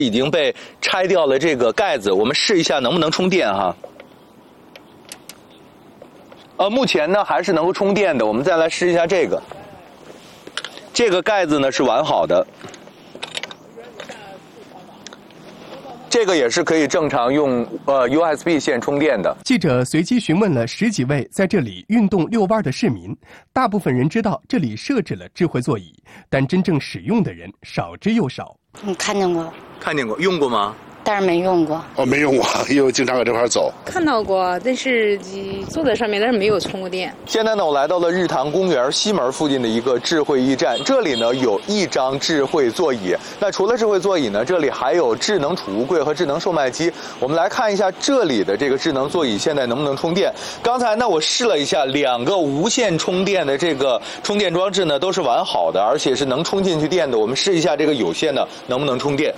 已经被拆掉了这个盖子，我们试一下能不能充电哈。目前呢还是能够充电的，我们再来试一下这个。这个盖子呢是完好的。这个也是可以正常用USB 线充电的。 记者随机询问了10几位在这里运动遛弯的市民，大部分人知道这里设置了智慧座椅，但真正使用的人少之又少。 看见过， 用过吗？ 但是没用过。 没用过，因为经常搁这块走。 看到过，但是坐在上面，但是没有充过电。 现在呢，我来到了日坛公园西门附近的一个智慧驿站，这里呢有1张智慧座椅。那除了智慧座椅呢，这里还有智能储物柜和智能售卖机。我们来看一下这里的这个智能座椅现在能不能充电。刚才呢我试了一下，2个无线充电的这个充电装置呢都是完好的，而且是能充进去电的。我们试一下这个有线的能不能充电。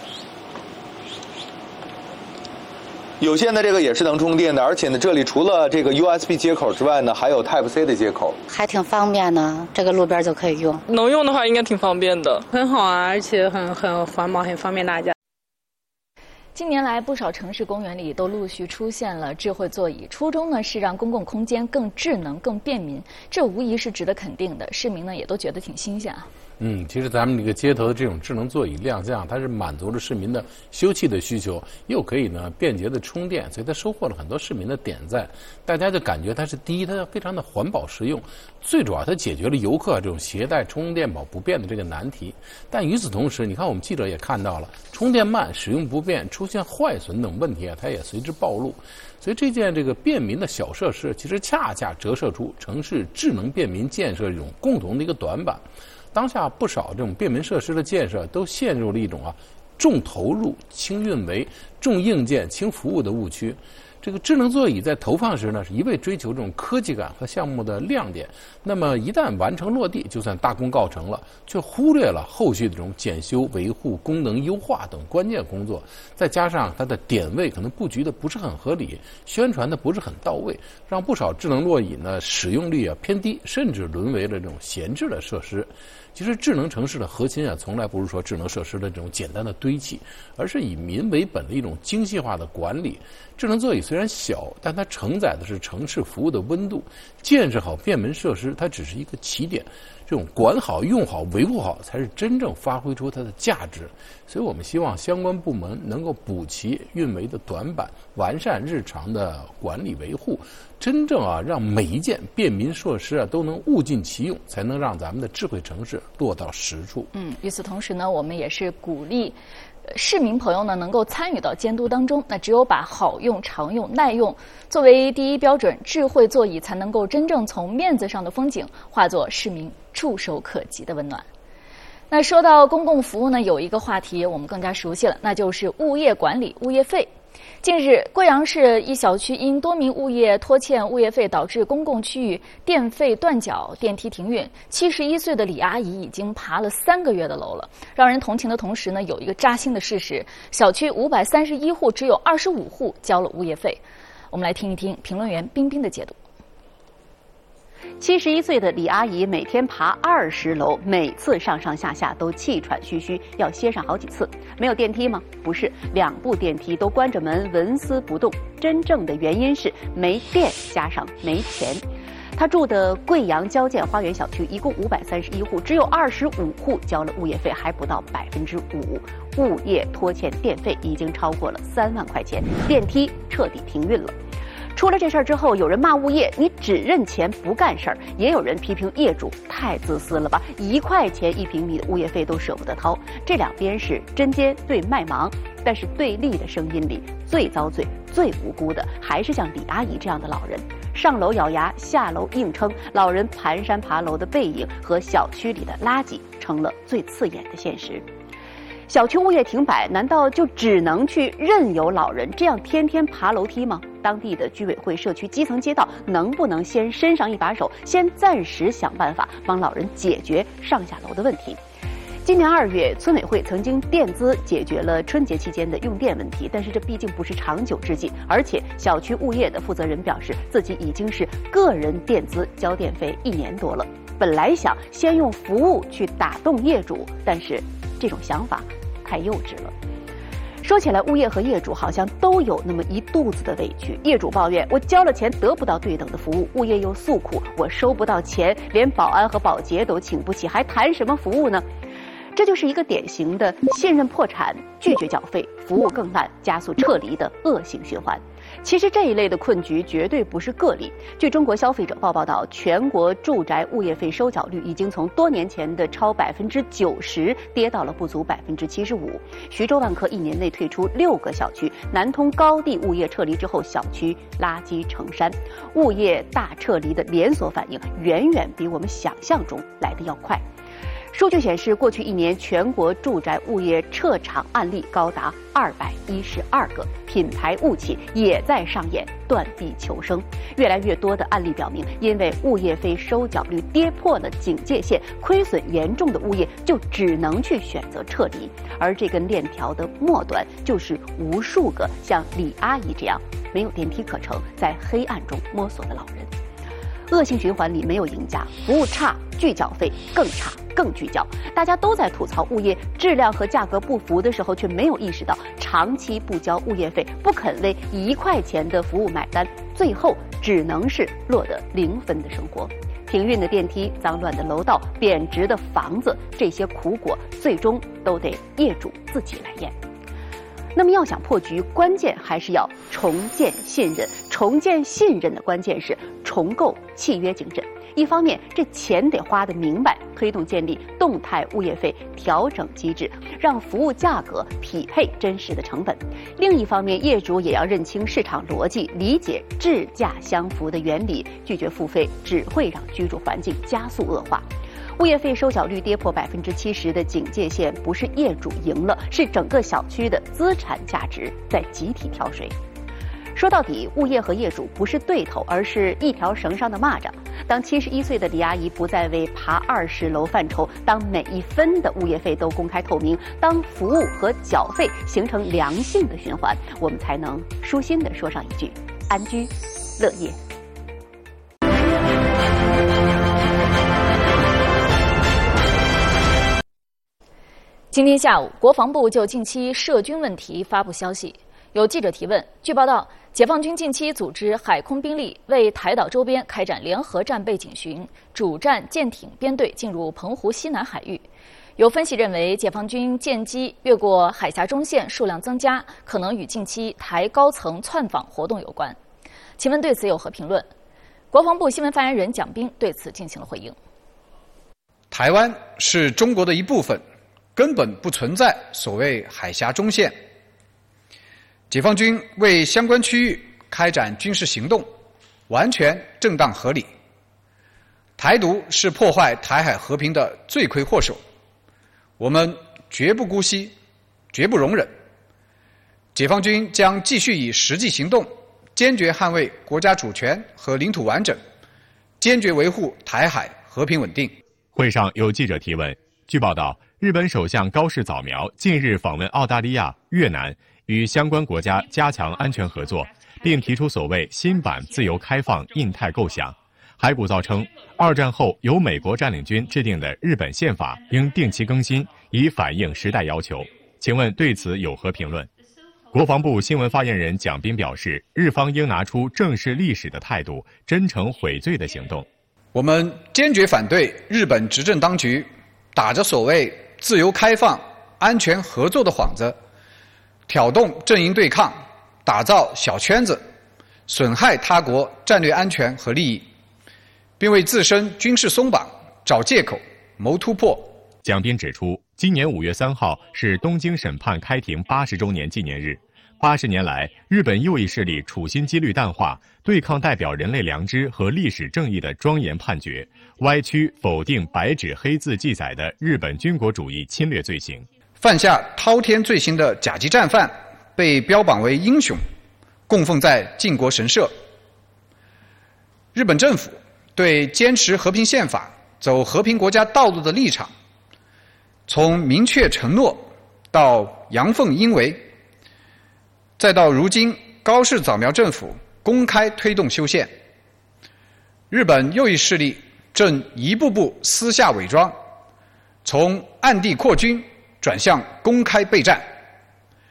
有线的这个也是能充电的，而且呢，这里除了这个 USB 接口之外呢，还有 Type-C 的接口， 还挺方便的。这个路边就可以用， 能用的话应该挺方便的，很好啊，而且很环保，很方便大家。 近年来，不少城市公园里都陆续出现了智慧座椅，初衷呢是让公共空间更智能、更便民，这无疑是值得肯定的。市民呢也都觉得挺新鲜啊。 其实咱们这个街头的这种智能座椅亮相，它是满足了市民的休憩的需求，又可以呢便捷的充电，所以它收获了很多市民的点赞。大家就感觉它是第一，它非常的环保实用；最主要，它解决了游客这种携带充电宝不便的这个难题。但与此同时，你看我们记者也看到了，充电慢、使用不便、出现坏损等问题啊，它也随之暴露。所以这件这个便民的小设施，其实恰恰折射出城市智能便民建设这种共同的一个短板。当下不少这种便民设施的建设都陷入了一种重投入、轻运维、重硬件、轻服务的误区。这个智能座椅在投放时呢，是一味追求这种科技感和项目的亮点。那么一旦完成落地，就算大功告成了，却忽略了后续的这种检修、维护、功能优化等关键工作。再加上它的点位可能布局的不是很合理，宣传的不是很到位，让不少智能座椅呢使用率偏低，甚至沦为了这种闲置的设施。其实智能城市的核心从来不是说智能设施的这种简单的堆砌，而是以民为本的一种精细化的管理。智能座椅虽然小，但它承载的是城市服务的温度。建设好便民设施，它只是一个起点，这种管好、用好、维护好，才是真正发挥出它的价值。所以我们希望相关部门能够补齐运维的短板，完善日常的管理维护，真正让每一件便民设施都能物尽其用，才能让咱们的智慧城市落到实处。 与此同时呢，我们也是鼓励市民朋友呢能够参与到监督当中。那只有把好用、常用、耐用作为第一标准，智慧座椅才能够真正从面子上的风景化作市民触手可及的温暖。那说到公共服务呢，有一个话题我们更加熟悉了，那就是物业管理、物业费。近日，贵阳市一小区因多名物业拖欠物业费，导致公共区域电费断缴、电梯停运。71岁的李阿姨已经爬了3个月的楼了。让人同情的同时呢，有一个扎心的事实：小区531户只有25户交了物业费。我们来听一听评论员冰冰的解读。 71岁的李阿姨每天爬20楼，每次上上下下都气喘吁吁，要歇上好几次。没有电梯吗？不是，2部电梯都关着门，纹丝不动。真正的原因是没电加上没钱。她住的贵阳交建花园小区一共531户，只有25户交了物业费，还不到5%。物业拖欠电费已经超过了3万块钱，电梯彻底停运了。出了这事儿之后，有人骂物业你只认钱不干事儿，也有人批评业主太自私了吧，1块钱1平米的物业费都舍不得掏。这两边是针尖对麦芒，但是对立的声音里最遭罪、最无辜的还是像李阿姨这样的老人。上楼咬牙，下楼硬撑，老人蹒跚爬楼的背影和小区里的垃圾成了最刺眼的现实。小区物业停摆，难道就只能去任由老人这样天天爬楼梯吗？当地的居委会、社区基层街道能不能先伸上一把手，先暂时想办法帮老人解决上下楼的问题？今年2月，村委会曾经垫资解决了春节期间的用电问题，但是这毕竟不是长久之计，而且小区物业的负责人表示，自己已经是个人垫资交电费1年多了。本来想先用服务去打动业主，但是这种想法太幼稚了。 说起来，物业和业主好像都有那么一肚子的委屈。业主抱怨我交了钱得不到对等的服务，物业又诉苦我收不到钱，连保安和保洁都请不起，还谈什么服务呢？这就是一个典型的信任破产、拒绝缴费、服务更烂、加速撤离的恶性循环。其实这一类的困局绝对不是个例。据中国消费者报报道，全国住宅物业费收缴率已经从多年前的超90%跌到了不足75%。徐州万科1年内退出6个小区，南通高地物业撤离之后，小区垃圾成山，物业大撤离的连锁反应远远比我们想象中来得要快。数据显示，过去1年全国住宅物业撤场案例高达212个，品牌物企也在上演断臂求生。越来越多的案例表明，因为物业费收缴率跌破了警戒线，亏损严重的物业就只能去选择撤离，而这根链条的末端就是无数个像李阿姨这样没有电梯可乘，在黑暗中摸索的老人。恶性循环里没有赢家，服务差、拒缴费更差、更拒缴。大家都在吐槽物业质量和价格不符的时候，却没有意识到长期不交物业费，不肯为1块钱的服务买单，最后只能是落得0分的生活。停运的电梯、脏乱的楼道、贬值的房子，这些苦果最终都得业主自己来咽。那么要想破局，关键还是要重建信任。重建信任的关键是重构契约精神。一方面，这钱得花得明白，推动建立动态物业费调整机制，让服务价格匹配真实的成本；另一方面，业主也要认清市场逻辑，理解质价相符的原理，拒绝付费只会让居住环境加速恶化。物业费收缴率跌破70%的警戒线，不是业主赢了，是整个小区的资产价值在集体跳水。说到底，物业和业主不是对头，而是一条绳上的蚂蚱。当71岁的李阿姨不再为爬20楼犯愁，当每一分的物业费都公开透明，当服务和缴费形成良性的循环，我们才能舒心地说上一句：安居乐业。 今天下午，国防部就近期涉军问题发布消息。有记者提问，据报道，解放军近期组织海空兵力为台岛周边开展联合战备警巡，主战舰艇编队进入澎湖西南海域。有分析认为，解放军舰机越过海峡中线数量增加，可能与近期台高层窜访活动有关。请问对此有何评论？国防部新闻发言人蒋斌对此进行了回应。 台湾是中国的一部分，根本不存在所谓海峡中线。解放军为相关区域开展军事行动，完全正当合理。台独是破坏台海和平的罪魁祸首，我们绝不姑息，绝不容忍。解放军将继续以实际行动，坚决捍卫国家主权和领土完整，坚决维护台海和平稳定。 会上有记者提问，据报道，日本首相高市早苗近日访问澳大利亚、越南，与相关国家加强安全合作，并提出所谓新版自由开放印太构想。还鼓噪称，二战后由美国占领军制定的日本宪法应定期更新，以反映时代要求。请问对此有何评论？国防部新闻发言人蒋斌表示，日方应拿出正视历史的态度，真诚悔罪的行动。 我们坚决反对日本执政当局打着所谓自由开放、安全合作的幌子，挑动阵营对抗，打造小圈子，损害他国战略安全和利益，并为自身军事松绑找借口、谋突破。 蒋斌指出，今年5月3号是东京审判开庭80周年纪念日。80年来，日本右翼势力处心积虑淡化对抗代表人类良知和历史正义的庄严判决，歪曲否定白纸黑字记载的日本军国主义侵略罪行。 犯下滔天罪行的甲级战犯被标榜为英雄，供奉在靖国神社。日本政府对坚持和平宪法、走和平国家道路的立场，从明确承诺到阳奉阴违，再到如今高市早苗政府公开推动修宪，日本右翼势力正一步步私下伪装，从暗地扩军转向公开备战。